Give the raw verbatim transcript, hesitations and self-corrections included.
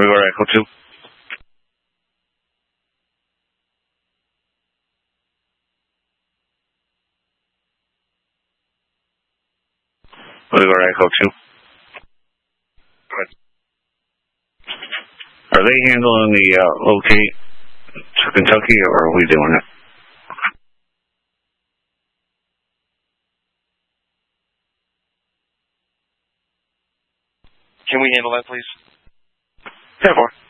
Rigor Echo two. Rigor Echo two. Are they handling the uh, locate to Kentucky, or are we doing it? Can we handle that, please? ten four.